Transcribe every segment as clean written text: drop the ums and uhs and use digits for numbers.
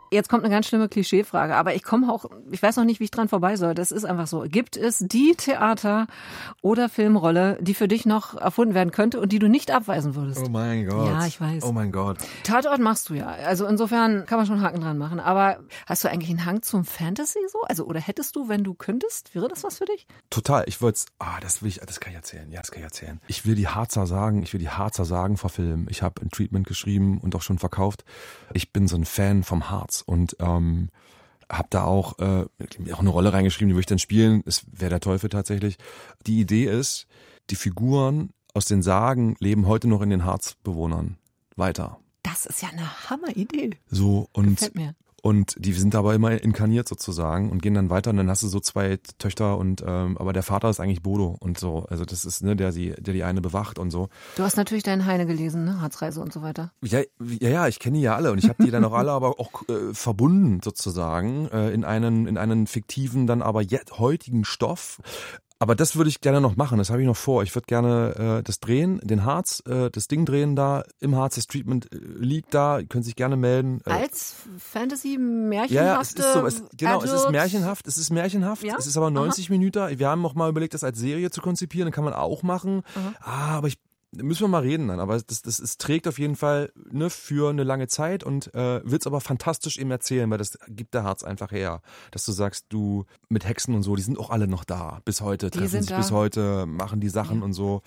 Jetzt kommt eine ganz schlimme Klischeefrage, aber ich weiß noch nicht, wie ich dran vorbei soll. Das ist einfach so. Gibt es die Theater- oder Filmrolle, die für dich noch erfunden werden könnte und die du nicht abweisen würdest? Oh mein Gott. Ja, ich weiß. Oh mein Gott. Tatort machst du ja. Also insofern kann man schon einen Haken dran machen. Aber hast du eigentlich einen Hang zum Fantasy so? Also, oder hättest du, wenn du könntest, wäre das was für dich? Total. Ich wollte das kann ich erzählen. Ja, das kann ich erzählen. Ich will die Harzer Sagen verfilmen. Ich habe ein Treatment geschrieben und auch schon verkauft. Ich bin so ein Fan vom Harz und habe da auch eine Rolle reingeschrieben, die würde ich dann spielen. Es wäre der Teufel tatsächlich. Die Idee ist, die Figuren aus den Sagen leben heute noch in den Harzbewohnern weiter. Das ist ja eine Hammeridee. So und Gefällt mir. Und die sind aber immer inkarniert sozusagen und gehen dann weiter und dann hast du so 2 Töchter und aber der Vater ist eigentlich Bodo und so. Also das ist, ne, der die eine bewacht und so. Du hast natürlich deinen Heine gelesen, ne? Harzreise und so weiter. Ja, ich kenne die ja alle und ich habe die dann auch alle aber auch verbunden sozusagen in einen fiktiven, dann aber heutigen Stoff. Aber das würde ich gerne noch machen, das habe ich noch vor. Ich würde gerne das drehen, den Harz, das Ding drehen da im Harz, das Treatment liegt da, ihr könnt sich gerne melden. Als Fantasy-Märchenhafte... Ja, es ist märchenhaft, Ja? Es ist aber 90 Minuten. Wir haben auch mal überlegt, das als Serie zu konzipieren, dann kann man auch machen. Aber müssen wir mal reden dann, aber es trägt auf jeden Fall für eine lange Zeit und wird's aber fantastisch eben erzählen, weil das gibt der Harz einfach her, dass du sagst, du mit Hexen und so, die sind auch alle noch da, bis heute, treffen sich bis heute, machen die Sachen und so.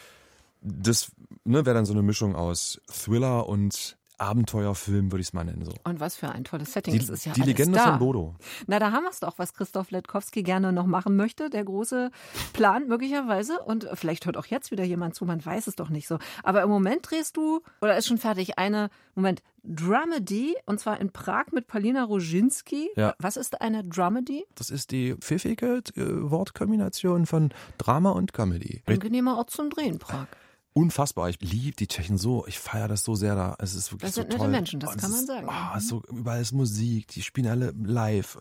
Das wäre dann so eine Mischung aus Thriller und Abenteuerfilm, würde ich es mal nennen. So. Und was für ein tolles Setting. Das ist ja die alles Legende da. von Bodo. Na, da haben wir es doch, was Christoph Ledkowski gerne noch machen möchte. Der große Plan möglicherweise. Und vielleicht hört auch jetzt wieder jemand zu, man weiß es doch nicht so. Aber im Moment drehst du, oder ist schon fertig, eine Dramedy, und zwar in Prag mit Paulina Roginski. Ja. Was ist eine Dramedy? Das ist die pfiffige Wortkombination von Drama und Comedy. Angenehmer Ort zum Drehen, Prag. Unfassbar, ich liebe die Tschechen so, ich feiere das so sehr da, es ist wirklich so toll. Das sind nette Menschen, das kann man sagen. Überall ist Musik, die spielen alle live,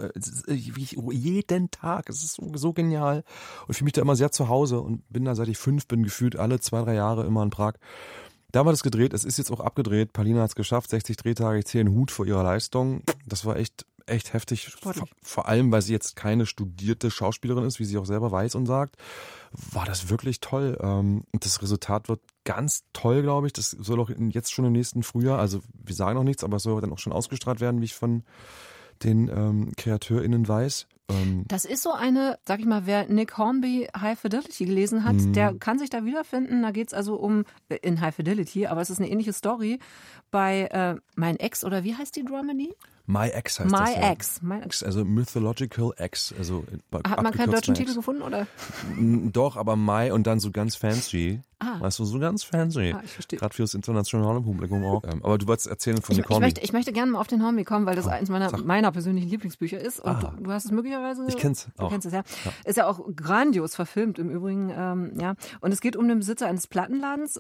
jeden Tag, es ist so genial und ich fühle mich da immer sehr zu Hause und bin da seit ich 5 bin, gefühlt alle 2-3 Jahre immer in Prag. Da haben wir das gedreht, es ist jetzt auch abgedreht, Paulina hat es geschafft, 60 Drehtage, ich zähle einen Hut vor ihrer Leistung, das war echt heftig, vor allem, weil sie jetzt keine studierte Schauspielerin ist, wie sie auch selber weiß und sagt, war das wirklich toll. Und das Resultat wird ganz toll, glaube ich. Das soll auch jetzt schon im nächsten Frühjahr, also wir sagen noch nichts, aber es soll dann auch schon ausgestrahlt werden, wie ich von den KreateurInnen weiß. Das ist so eine, sag ich mal, wer Nick Hornby High Fidelity gelesen hat, der kann sich da wiederfinden. Da geht's also in High Fidelity, aber es ist eine ähnliche Story bei Mein Ex, oder wie heißt die Dramedy? My Ex heißt My das. Ex. My Ex. Also Mythological Ex. Also hat man keinen deutschen Titel gefunden, oder? Doch, aber My und dann so ganz fancy. Weißt du, so ganz fancy. Ich verstehe. Gerade für das internationale Publikum auch. Aber du wolltest erzählen von Nick Hornby. Ich möchte gerne mal auf den Hornby kommen, weil das eins meiner persönlichen Lieblingsbücher ist. Und du hast es möglicherweise... Ich kenn's auch. Du kennst es, ja. Ist ja auch grandios verfilmt im Übrigen. Ja. Und es geht um den Besitzer eines Plattenladens.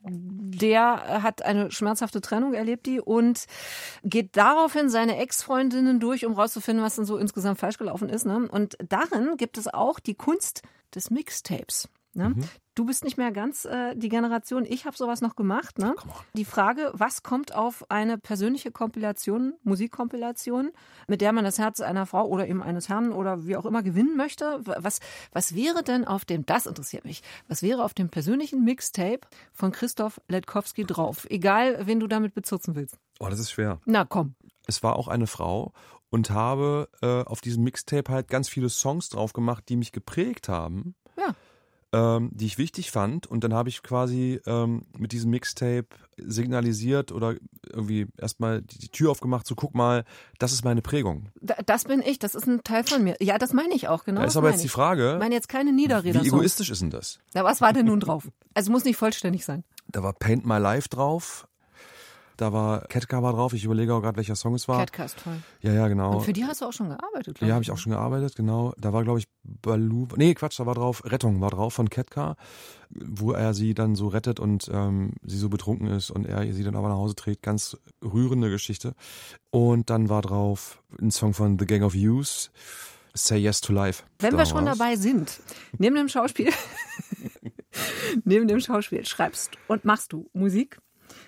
Der hat eine schmerzhafte Trennung, erlebt die, und geht daraufhin seine Ex-Freundinnen durch, um rauszufinden, was denn so insgesamt falsch gelaufen ist. Ne? Und darin gibt es auch die Kunst des Mixtapes. Ne? Du bist nicht mehr ganz die Generation, ich habe sowas noch gemacht. Ne? Die Frage, was kommt auf eine persönliche Kompilation, Musikkompilation, mit der man das Herz einer Frau oder eben eines Herrn oder wie auch immer gewinnen möchte? Was wäre denn das interessiert mich, was wäre auf dem persönlichen Mixtape von Christoph Ledkowski drauf? Egal, wen du damit bezirzen willst. Oh, das ist schwer. Na komm. Es war auch eine Frau und habe auf diesem Mixtape halt ganz viele Songs drauf gemacht, die mich geprägt haben. Ja. Die ich wichtig fand, und dann habe ich quasi mit diesem Mixtape signalisiert oder irgendwie erstmal die Tür aufgemacht, so guck mal, das ist meine Prägung. Das bin ich, das ist ein Teil von mir. Ja, das meine ich auch, genau. Da ist aber jetzt die Frage, ich meine jetzt keine Niederreder. wie egoistisch ist denn das? Na, was war denn nun drauf? Also muss nicht vollständig sein. Da war Paint My Life drauf. Da war Ketka drauf. Ich überlege auch gerade, welcher Song es war. Ketka ist toll. Ja, genau. Und für die hast du auch schon gearbeitet, glaube ich. Ja, habe ich auch schon gearbeitet, genau. Da war, glaube ich, Baloo. Nee, Quatsch, da war drauf. Rettung war drauf von Ketka, wo er sie dann so rettet und sie so betrunken ist und er sie dann aber nach Hause trägt. Ganz rührende Geschichte. Und dann war drauf ein Song von The Gang of Youths, Say Yes to Life. Wenn wir schon dabei sind, neben dem Schauspiel schreibst und machst du Musik.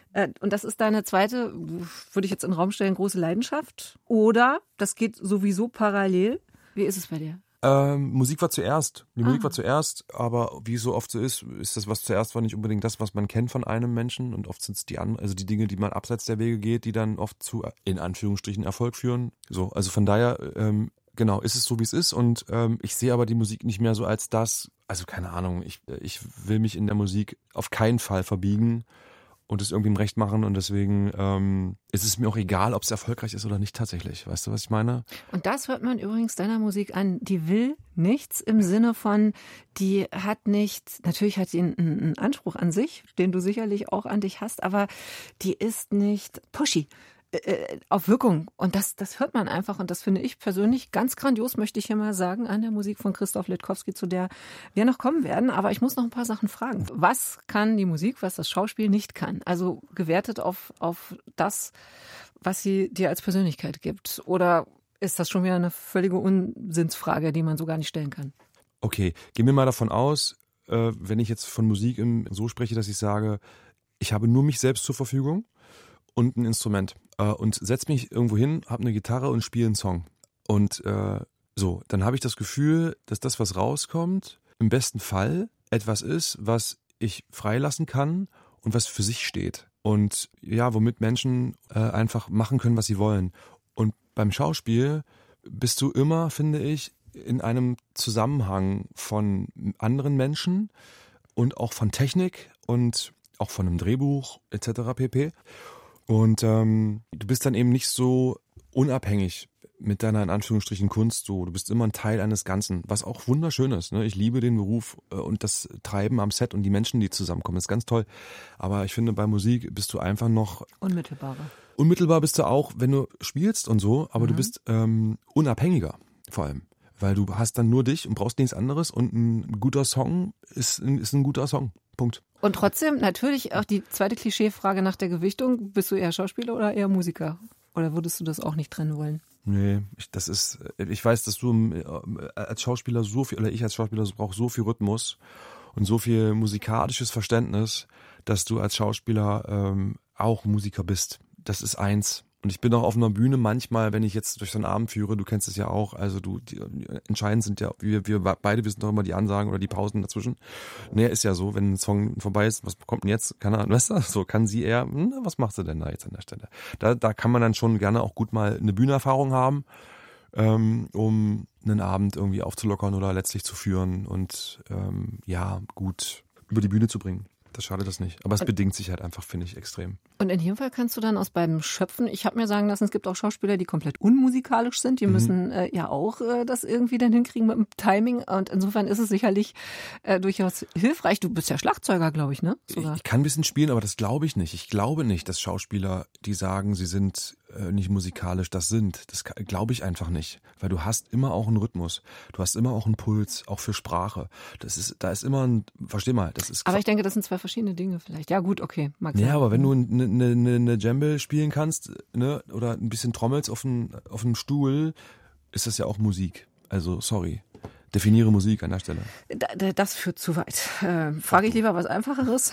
Und das ist deine zweite, würde ich jetzt in den Raum stellen, große Leidenschaft? Oder das geht sowieso parallel? Wie ist es bei dir? Musik war zuerst. Die Musik war zuerst, aber wie es so oft so ist das, was zuerst war, nicht unbedingt das, was man kennt von einem Menschen. Und oft sind es die Dinge, die man abseits der Wege geht, die dann oft zu, in Anführungsstrichen, Erfolg führen. So, also von daher, genau, ist es so, wie es ist. Und ich sehe aber die Musik nicht mehr so als das. Also keine Ahnung, ich will mich in der Musik auf keinen Fall verbiegen und es irgendwie recht machen, und deswegen ist es mir auch egal, ob es erfolgreich ist oder nicht tatsächlich. Weißt du, was ich meine? Und das hört man übrigens deiner Musik an. Die will nichts im Sinne von, die hat nicht, natürlich hat die einen Anspruch an sich, den du sicherlich auch an dich hast, aber die ist nicht pushy. Auf Wirkung. Und das hört man einfach. Und das finde ich persönlich ganz grandios, möchte ich hier mal sagen, an der Musik von Christoph Littkovski, zu der wir noch kommen werden. Aber ich muss noch ein paar Sachen fragen. Was kann die Musik, was das Schauspiel nicht kann? Also gewertet auf das, was sie dir als Persönlichkeit gibt. Oder ist das schon wieder eine völlige Unsinnsfrage, die man so gar nicht stellen kann? Okay, gehen wir mal davon aus, wenn ich jetzt von Musik so spreche, dass ich sage, ich habe nur mich selbst zur Verfügung und ein Instrument. Und setz mich irgendwo hin, hab eine Gitarre und spiele einen Song. Und so, dann habe ich das Gefühl, dass das, was rauskommt, im besten Fall etwas ist, was ich freilassen kann und was für sich steht. Und ja, womit Menschen einfach machen können, was sie wollen. Und beim Schauspiel bist du immer, finde ich, in einem Zusammenhang von anderen Menschen und auch von Technik und auch von einem Drehbuch etc. pp. Und du bist dann eben nicht so unabhängig mit deiner, in Anführungsstrichen, Kunst. So, du bist immer ein Teil eines Ganzen, was auch wunderschön ist. Ne? Ich liebe den Beruf und das Treiben am Set und die Menschen, die zusammenkommen. Das ist ganz toll. Aber ich finde, bei Musik bist du einfach noch unmittelbarer. Unmittelbar bist du auch, wenn du spielst und so, aber du bist unabhängiger vor allem. Weil du hast dann nur dich und brauchst nichts anderes, und ein guter Song ist ein guter Song. Punkt. Und trotzdem natürlich auch die zweite Klischeefrage nach der Gewichtung. Bist du eher Schauspieler oder eher Musiker? Oder würdest du das auch nicht trennen wollen? Nee, ich weiß, dass du als Schauspieler so viel, oder ich als Schauspieler brauche so viel Rhythmus und so viel musikalisches Verständnis, dass du als Schauspieler auch Musiker bist. Das ist eins. Und ich bin auch auf einer Bühne manchmal, wenn ich jetzt durch so einen Abend führe, du kennst es ja auch, also entscheidend sind ja, wir beide wissen doch immer die Ansagen oder die Pausen dazwischen. Nee, ist ja so, wenn ein Song vorbei ist, was kommt denn jetzt? Keine Ahnung, weißt du, so kann sie eher, was macht sie denn da jetzt an der Stelle? Da kann man dann schon gerne auch gut mal eine Bühnenerfahrung haben, um einen Abend irgendwie aufzulockern oder letztlich zu führen und gut über die Bühne zu bringen. Das schadet das nicht. Aber es bedingt sich halt einfach, finde ich, extrem. Und in jedem Fall kannst du dann aus beidem schöpfen. Ich habe mir sagen lassen, es gibt auch Schauspieler, die komplett unmusikalisch sind. Die müssen ja auch das irgendwie dann hinkriegen mit dem Timing. Und insofern ist es sicherlich durchaus hilfreich. Du bist ja Schlagzeuger, glaube ich, ne? Sogar. Ich kann ein bisschen spielen, aber das glaube ich nicht. Ich glaube nicht, dass Schauspieler, die sagen, sie sind nicht musikalisch, das sind. Das glaube ich einfach nicht. Weil du hast immer auch einen Rhythmus. Du hast immer auch einen Puls, auch für Sprache. Da ist immer versteh mal, das ist. Aber ich denke, das sind zwei verschiedene Dinge vielleicht. Ja gut, okay, mag sein. Ja, aber wenn du eine Djembe spielen kannst, ne, oder ein bisschen trommelst auf einem Stuhl, ist das ja auch Musik. Also, sorry. Definiere Musik an der Stelle. Das führt zu weit. Frage ich lieber was Einfacheres.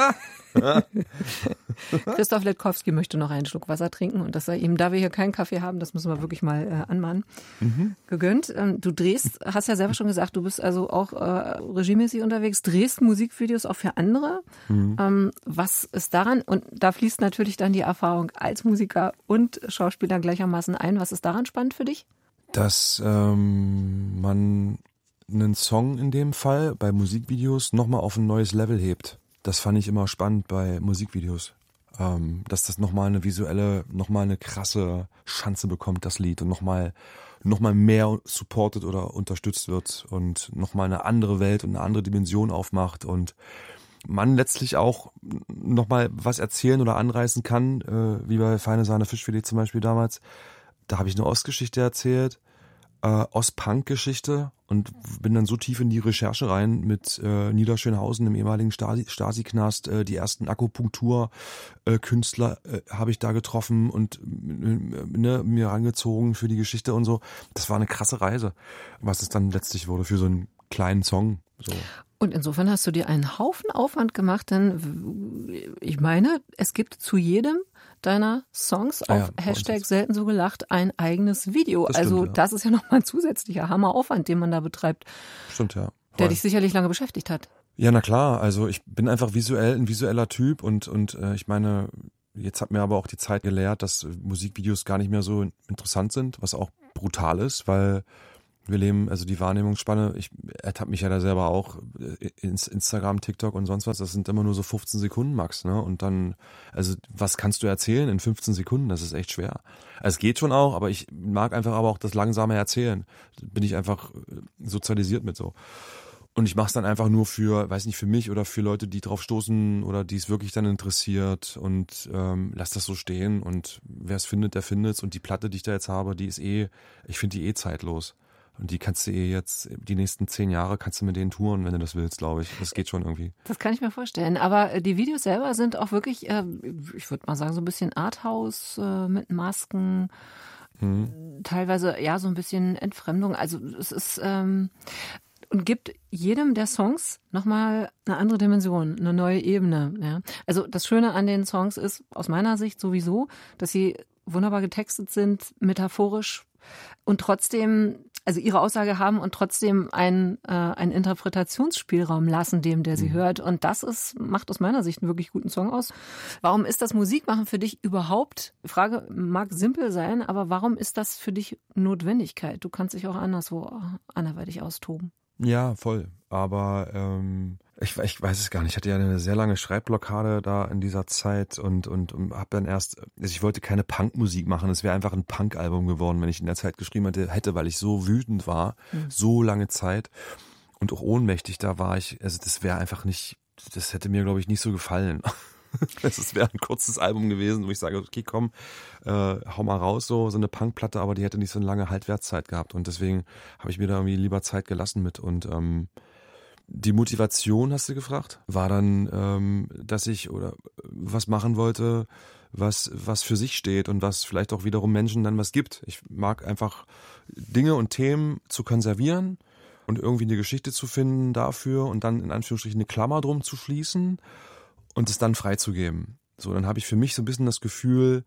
Christoph Littkovski möchte noch einen Schluck Wasser trinken, und das sei ihm, da wir hier keinen Kaffee haben, das müssen wir wirklich mal anmahnen, gegönnt. Du drehst, hast ja selber schon gesagt, du bist also auch regiemäßig unterwegs, drehst Musikvideos auch für andere. Was ist daran, und da fließt natürlich dann die Erfahrung als Musiker und Schauspieler gleichermaßen ein, was ist daran spannend für dich? Dass man einen Song in dem Fall bei Musikvideos nochmal auf ein neues Level hebt. Das fand ich immer spannend bei Musikvideos. Dass das nochmal eine krasse Schanze bekommt, das Lied, und nochmal mehr supported oder unterstützt wird und nochmal eine andere Welt und eine andere Dimension aufmacht und man letztlich auch nochmal was erzählen oder anreißen kann, wie bei Feine Sahne Fischfilet zum Beispiel damals. Da habe ich eine Ostgeschichte erzählt, Ostpunk-Geschichte, und bin dann so tief in die Recherche rein mit Niederschönhausen, im ehemaligen Stasi-Knast. Die ersten Akupunktur-Künstler habe ich da getroffen und mir rangezogen für die Geschichte und so. Das war eine krasse Reise, was es dann letztlich wurde für so einen kleinen Song. So. Und insofern hast du dir einen Haufen Aufwand gemacht, denn ich meine, es gibt zu jedem deiner Songs auf Hashtag selten so gelacht ein eigenes Video. Das also stimmt, ja. das ist ja nochmal ein zusätzlicher Hammeraufwand, den man da betreibt, Stimmt, ja. der dich sicherlich lange beschäftigt hat. Ja, na klar, also ich bin einfach ein visueller Typ und ich meine, jetzt hat mir aber auch die Zeit gelehrt, dass Musikvideos gar nicht mehr so interessant sind, was auch brutal ist, weil wir leben, also die Wahrnehmungsspanne, ich ertappe mich ja da selber auch, Instagram, TikTok und sonst was, das sind immer nur so 15 Sekunden max, ne? Und dann, also was kannst du erzählen in 15 Sekunden? Das ist echt schwer. Also es geht schon auch, aber ich mag einfach aber auch das langsame Erzählen. Bin ich einfach sozialisiert mit so. Und ich mache es dann einfach nur für, weiß nicht, für mich oder für Leute, die drauf stoßen oder die es wirklich dann interessiert und lass das so stehen und wer es findet, der findet's. Und die Platte, die ich da jetzt habe, die ist ich finde die zeitlos. Und die kannst du jetzt, die nächsten 10 Jahre kannst du mit denen touren, wenn du das willst, glaube ich. Das geht schon irgendwie. Das kann ich mir vorstellen. Aber die Videos selber sind auch wirklich, ich würde mal sagen, so ein bisschen Arthouse mit Masken. Teilweise, ja, so ein bisschen Entfremdung. Also es ist, und gibt jedem der Songs nochmal eine andere Dimension, eine neue Ebene. Ja. Also das Schöne an den Songs ist, aus meiner Sicht sowieso, dass sie wunderbar getextet sind, metaphorisch und trotzdem, also ihre Aussage haben und trotzdem einen Interpretationsspielraum lassen dem, der sie hört. Und das macht aus meiner Sicht einen wirklich guten Song aus. Warum ist das Musikmachen für dich überhaupt? Die Frage mag simpel sein, aber warum ist das für dich Notwendigkeit? Du kannst dich auch anderweitig austoben. Ja, voll. Aber ich weiß es gar nicht. Ich hatte ja eine sehr lange Schreibblockade da in dieser Zeit und habe dann erst, also ich wollte keine Punkmusik machen. Es wäre einfach ein Punk-Album geworden, wenn ich in der Zeit geschrieben hätte, weil ich so wütend war, so lange Zeit und auch ohnmächtig da war ich. Also das wäre einfach nicht, das hätte mir, glaube ich, nicht so gefallen. Es wäre ein kurzes Album gewesen, wo ich sage, okay, komm, hau mal raus, so eine Punkplatte, aber die hätte nicht so eine lange Haltwertszeit gehabt und deswegen habe ich mir da irgendwie lieber Zeit gelassen mit und die Motivation, hast du gefragt, war dann, dass ich oder was machen wollte, was für sich steht und was vielleicht auch wiederum Menschen dann was gibt. Ich mag einfach Dinge und Themen zu konservieren und irgendwie eine Geschichte zu finden dafür und dann in Anführungsstrichen eine Klammer drum zu schließen und es dann freizugeben. So, dann habe ich für mich so ein bisschen das Gefühl,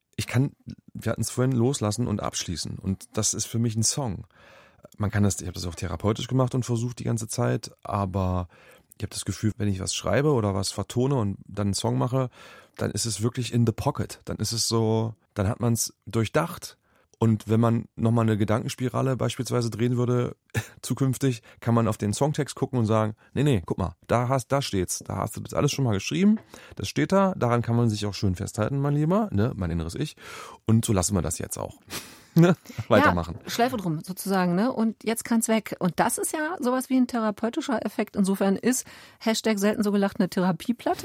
wir hatten es vorhin, loslassen und abschließen. Und das ist für mich ein Song. Ich habe das auch therapeutisch gemacht und versucht die ganze Zeit, aber ich habe das Gefühl, wenn ich was schreibe oder was vertone und dann einen Song mache, dann ist es wirklich in the pocket. Dann ist es so, dann hat man es durchdacht. Und wenn man nochmal eine Gedankenspirale beispielsweise drehen würde, zukünftig, kann man auf den Songtext gucken und sagen, nee, guck mal, da steht's. Da hast du das alles schon mal geschrieben. Das steht da. Daran kann man sich auch schön festhalten, mein Lieber, ne, mein inneres Ich. Und so lassen wir das jetzt auch. Weitermachen. Ja, Schleife drum sozusagen, ne? Und jetzt kann's weg. Und das ist ja sowas wie ein therapeutischer Effekt. Insofern ist Hashtag selten so gelacht eine Therapieplatte.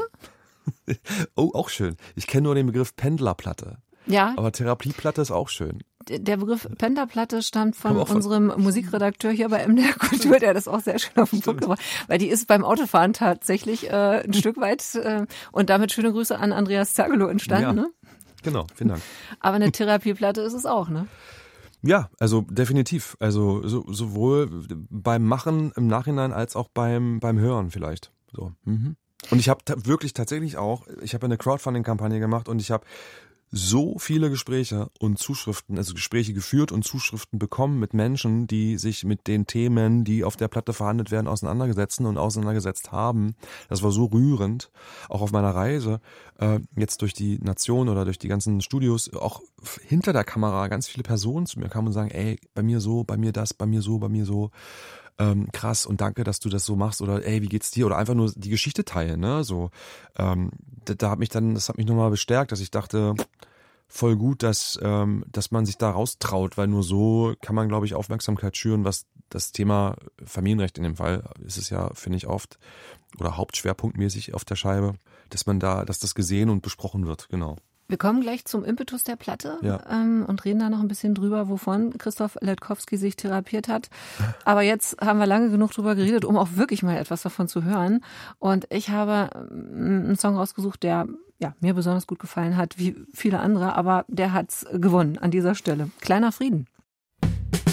Oh, auch schön. Ich kenne nur den Begriff Pendlerplatte. Ja. Aber Therapieplatte ist auch schön. Der Begriff Pendlerplatte stammt von unserem Musikredakteur hier bei MDR Kultur, der das auch sehr schön auf den Punkt gebracht hat. Weil die ist beim Autofahren tatsächlich ein Stück weit und damit schöne Grüße an Andreas Zergelo entstanden, ja. Ne? Genau, vielen Dank. Aber eine Therapieplatte ist es auch, ne? Ja, also definitiv. Also sowohl beim Machen im Nachhinein als auch beim Hören vielleicht. So. Und ich habe wirklich tatsächlich auch, ich habe eine Crowdfunding-Kampagne gemacht und ich habe so viele Gespräche und Zuschriften, also Gespräche geführt und Zuschriften bekommen mit Menschen, die sich mit den Themen, die auf der Platte verhandelt werden, auseinandergesetzt haben. Das war so rührend, auch auf meiner Reise, jetzt durch die Nation oder durch die ganzen Studios, auch hinter der Kamera ganz viele Personen zu mir kamen und sagen, ey, bei mir so, bei mir das, bei mir so. Krass und danke, dass du das so machst oder ey, wie geht's dir? Oder einfach nur die Geschichte teilen, ne? So, das hat mich nochmal bestärkt, dass ich dachte, voll gut, dass man sich da raustraut, weil nur so kann man, glaube ich, Aufmerksamkeit schüren, was das Thema Familienrecht in dem Fall ist es ja, finde ich, oft oder hauptschwerpunktmäßig auf der Scheibe, dass das gesehen und besprochen wird, genau. Wir kommen gleich zum Impetus der Platte und reden da noch ein bisschen drüber, wovon Christoph Letkowski sich therapiert hat. Aber jetzt haben wir lange genug drüber geredet, um auch wirklich mal etwas davon zu hören. Und ich habe einen Song rausgesucht, der mir besonders gut gefallen hat, wie viele andere, aber der hat's gewonnen an dieser Stelle. Kleiner Frieden.